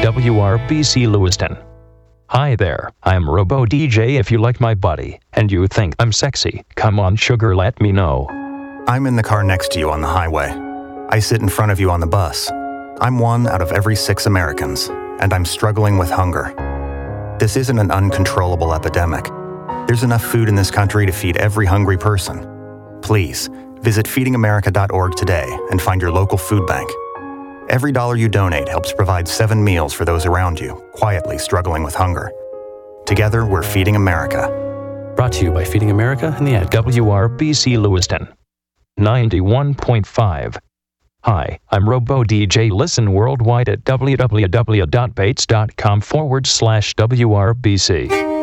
WRBC Lewiston. Hi there, I'm Robo DJ. If you like my body and you think I'm sexy, come on sugar, let me know. I'm in the car next to you on the highway. I sit in front of you on the bus. I'm one out of every 6 Americans, and I'm struggling with hunger. This isn't an uncontrollable epidemic. There's enough food in this country to feed every hungry person. Please, visit feedingamerica.org today and find your local food bank. Every dollar you donate helps provide 7 meals for those around you, quietly struggling with hunger. Together, we're Feeding America. Brought to you by Feeding America and the ad. WRBC Lewiston 91.5. Hi, I'm Robo DJ. Listen worldwide at www.bates.com/WRBC.